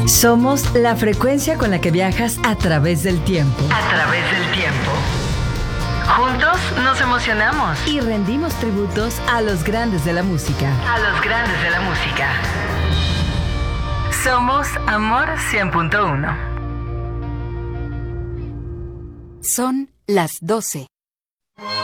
Somos la frecuencia con la que viajas a través del tiempo. A través del tiempo. Juntos nos emocionamos. Y rendimos tributos a los grandes de la música. A los grandes de la música. Somos Amor 100.1. Son las 12.